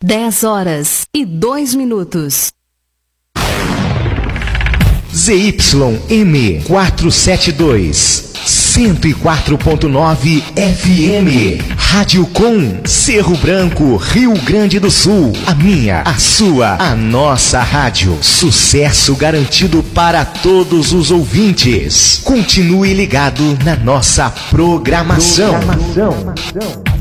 10h02. ZYM 472, 104.9 FM. Rádio Com, Cerro Branco, Rio Grande do Sul. A minha, a sua, a nossa rádio. Sucesso garantido para todos os ouvintes. Continue ligado na nossa programação.